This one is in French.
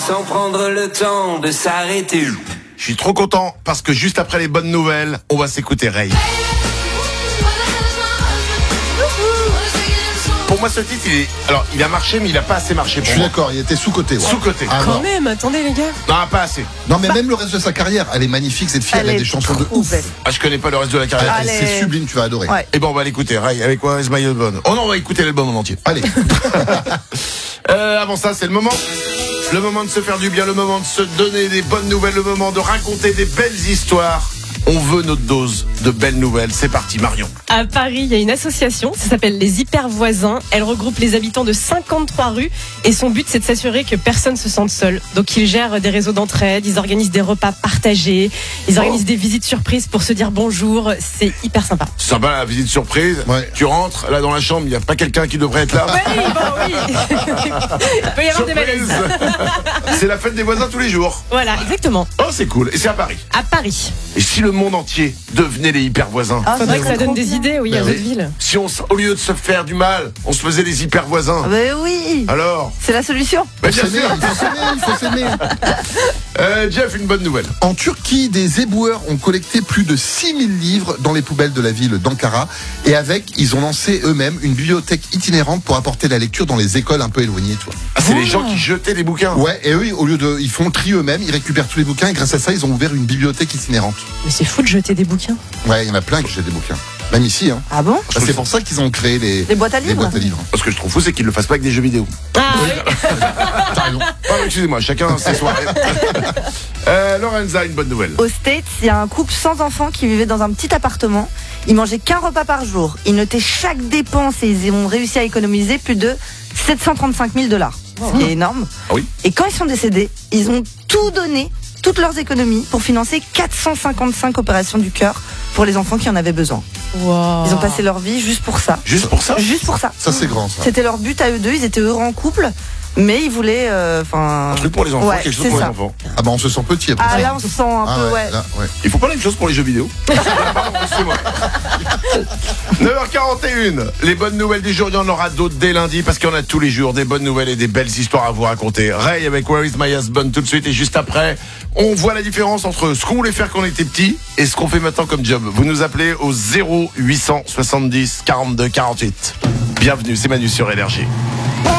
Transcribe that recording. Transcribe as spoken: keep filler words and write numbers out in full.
sans prendre le temps de s'arrêter. Je suis trop content parce que juste après les bonnes nouvelles, on va s'écouter Ray. Pour moi, ce titre, il est... alors il a marché, mais il a pas assez marché. Pour Je suis moi. d'accord, il était sous-côté. Ouais. Sous-côté. Ah, Quand non. même, attendez les gars. Non, pas assez. Non, mais même le reste de sa carrière, elle est magnifique cette fille, elle, Elle a est des chansons de trop ouf. belle. Ah, je connais pas le reste de la carrière. Elle- Allez. C'est sublime, tu vas adorer. Ouais. Et bon, on va l'écouter, Ray, avec What is my husband. Oh non, on va écouter l'album en entier. Allez. Euh, avant ça, c'est le moment. Le moment de se faire du bien, le moment de se donner des bonnes nouvelles, le moment de raconter des belles histoires. On veut notre dose de belles nouvelles. C'est parti, Marion. À Paris, il y a une association, ça s'appelle les Hyper Voisins. Elle regroupe les habitants de cinquante-trois rues et son but, c'est de s'assurer que personne se sente seul. Donc, ils gèrent des réseaux d'entraide, ils organisent des repas partagés, ils organisent des visites surprises pour se dire bonjour. C'est hyper sympa. C'est sympa la visite surprise. Ouais. Tu rentres là dans la chambre, il n'y a pas quelqu'un qui devrait être là. Oui, bon, oui. Il peut y avoir des malaises. C'est la fête des voisins tous les jours. Voilà, exactement. Oh, c'est cool. Et c'est à Paris. À Paris. Et si le monde entier devenait les hyper voisins? Ah, Faudrait que ça serait donne trop des bien. idées, oui, à Ben d'autres oui. villes. Si on, s- au lieu de se faire du mal, on se faisait des hyper voisins. Ah ben oui, Alors c'est la solution. bah, Il faut bien s'aimer, sûr. il faut s'aimer, il faut s'aimer. Euh, Jeff, une bonne nouvelle. En Turquie, des éboueurs ont collecté plus de six mille livres dans les poubelles de la ville d'Ankara. Et avec, ils ont lancé eux-mêmes une bibliothèque itinérante pour apporter la lecture dans les écoles un peu éloignées. Tu vois. Ah, c'est les gens qui jetaient des bouquins. Ouais, et eux, au lieu de. Ils font le tri eux-mêmes, ils récupèrent tous les bouquins et grâce à ça, ils ont ouvert une bibliothèque itinérante. Mais c'est fou de jeter des bouquins. Ouais, il y en a plein qui jettent des bouquins. Même ici, hein. Ah bon? Bah, c'est pour ça qu'ils ont créé les, Les boîtes à les livres. boîtes à livres. Ce que je trouve fou, c'est qu'ils le fassent pas avec des jeux vidéo. Ah oui. T'as raison. Ah, excusez-moi, chacun ses soirées. euh, Lorenza, une bonne nouvelle. Aux States, il y a un couple sans enfants qui vivait dans un petit appartement. Ils mangeaient qu'un repas par jour. Ils notaient chaque dépense et ils ont réussi à économiser plus de sept cent trente-cinq mille dollars. Ce qui est énorme. Ah oui. Et quand ils sont décédés, ils ont tout donné, toutes leurs économies, pour financer quatre cent cinquante-cinq opérations du cœur pour les enfants qui en avaient besoin. Wow. Ils ont passé leur vie juste pour ça. Juste pour ça? Juste pour ça. Ça, c'est grand, ça. C'était leur but à eux deux. Ils étaient heureux en couple, mais ils voulaient, enfin. Un truc pour les enfants, Ouais, quelque chose c'est pour ça. les enfants. Ah bah, on se sent petit après Ah ça. là, on se sent un Ah peu, ouais, ouais. là, ouais. Il faut pas la même chose pour les jeux vidéo. Pardon, excusez-moi. neuf heures quarante et une. Les bonnes nouvelles du jour, il y en aura d'autres dès lundi parce qu'il y en a tous les jours des bonnes nouvelles et des belles histoires à vous raconter. Ray avec Where is my husband tout de suite et juste après, on voit la différence entre ce qu'on voulait faire quand on était petit et ce qu'on fait maintenant comme job. Vous nous appelez au zéro huit cent soixante-dix quarante-deux quarante-huit. Bienvenue, c'est Manu sur Énergie. Oh